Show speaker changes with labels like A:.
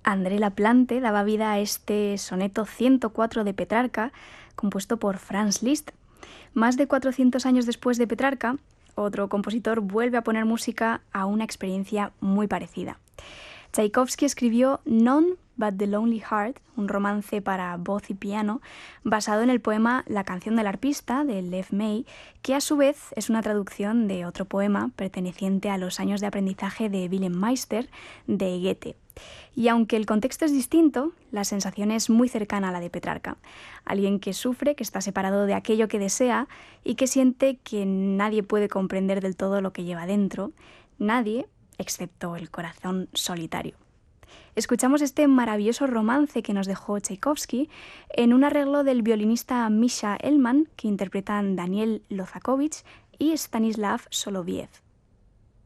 A: André Laplante daba vida a este soneto 104 de Petrarca, compuesto por Franz Liszt. Más de 400 años después de Petrarca, otro compositor vuelve a poner música a una experiencia muy parecida. Tchaikovsky escribió None but the Lonely Heart, un romance para voz y piano, basado en el poema La canción del arpista de Lev May, que a su vez es una traducción de otro poema perteneciente a los años de aprendizaje de Wilhelm Meister de Goethe. Y aunque el contexto es distinto, la sensación es muy cercana a la de Petrarca. Alguien que sufre, que está separado de aquello que desea y que siente que nadie puede comprender del todo lo que lleva dentro, nadie, excepto el corazón solitario. Escuchamos este maravilloso romance que nos dejó Tchaikovsky en un arreglo del violinista Misha Elman, que interpretan Daniel Lozakovich y Stanislav Soloviev.